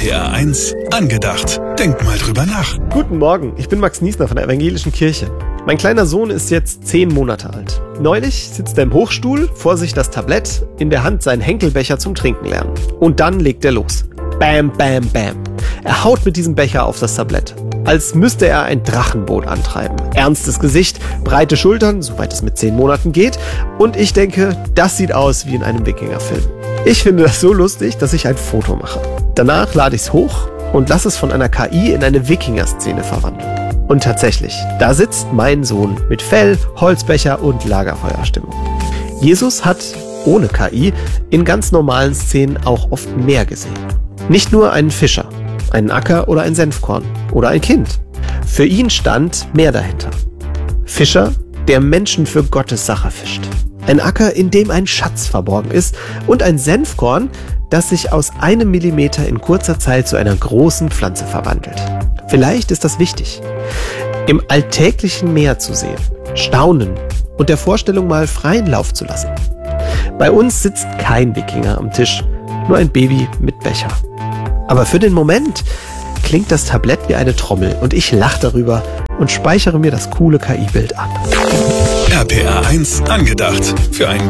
RPR 1 angedacht. Denk mal drüber nach. Guten Morgen, ich bin Max Niesner von der Evangelischen Kirche. Mein kleiner Sohn ist jetzt 10 Monate alt. Neulich sitzt er im Hochstuhl, vor sich das Tablett, in der Hand sein Henkelbecher zum Trinken lernen. Und dann legt er los. Bam, bam, bam. Er haut mit diesem Becher auf das Tablett, als müsste er ein Drachenboot antreiben. Ernstes Gesicht, breite Schultern, soweit es mit 10 Monaten geht. Und ich denke, das sieht aus wie in einem Wikingerfilm. Ich finde das so lustig, dass ich ein Foto mache. Danach lade ich es hoch und lasse es von einer KI in eine Wikinger-Szene verwandeln. Und tatsächlich, da sitzt mein Sohn mit Fell, Holzbecher und Lagerfeuerstimmung. Jesus hat ohne KI in ganz normalen Szenen auch oft mehr gesehen. Nicht nur einen Fischer, einen Acker oder ein Senfkorn oder ein Kind. Für ihn stand mehr dahinter. Fischer, der Menschen für Gottes Sache fischt. Ein Acker, in dem ein Schatz verborgen ist, und ein Senfkorn, das sich aus 1 Millimeter in kurzer Zeit zu einer großen Pflanze verwandelt. Vielleicht ist das wichtig, im alltäglichen Meer zu sehen, staunen und der Vorstellung mal freien Lauf zu lassen. Bei uns sitzt kein Wikinger am Tisch, nur ein Baby mit Becher. Aber für den Moment klingt das Tablett wie eine Trommel und ich lache darüber und speichere mir das coole KI-Bild ab. RPR 1 angedacht. Für ein